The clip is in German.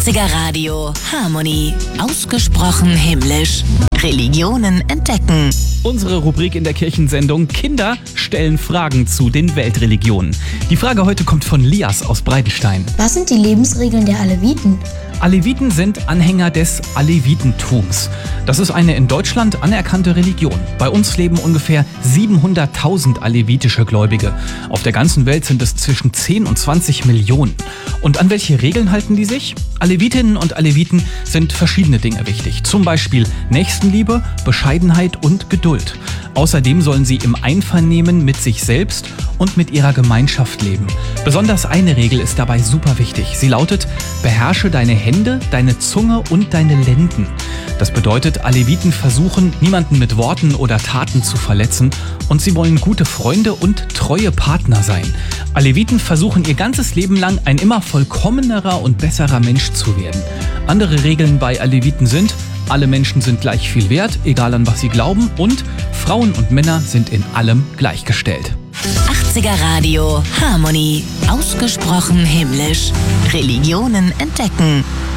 80er Radio Harmony. Ausgesprochen himmlisch. Religionen entdecken. Unsere Rubrik in der Kirchensendung Kinder stellen Fragen zu den Weltreligionen. Die Frage heute kommt von Lias aus Breitenstein. Was sind die Lebensregeln der Aleviten? Aleviten sind Anhänger des Alevitentums. Das ist eine in Deutschland anerkannte Religion. Bei uns leben ungefähr 700.000 alevitische Gläubige. Auf der ganzen Welt sind es zwischen 10 und 20 Millionen. Und an welche Regeln halten die sich? Alevitinnen und Aleviten sind verschiedene Dinge wichtig. Zum Beispiel Nächstenliebe, Bescheidenheit und Geduld. Außerdem sollen sie im Einvernehmen mit sich selbst und mit ihrer Gemeinschaft leben. Besonders eine Regel ist dabei super wichtig. Sie lautet: Beherrsche deine Hände, deine Zunge und deine Lenden. Das bedeutet, Aleviten versuchen, niemanden mit Worten oder Taten zu verletzen, und sie wollen gute Freunde und treue Partner sein. Aleviten versuchen ihr ganzes Leben lang ein immer vollkommenerer und besserer Mensch zu werden. Andere Regeln bei Aleviten sind: Alle Menschen sind gleich viel wert, egal an was sie glauben, und Frauen und Männer sind in allem gleichgestellt. 80er Radio Harmony. Ausgesprochen himmlisch. Religionen entdecken.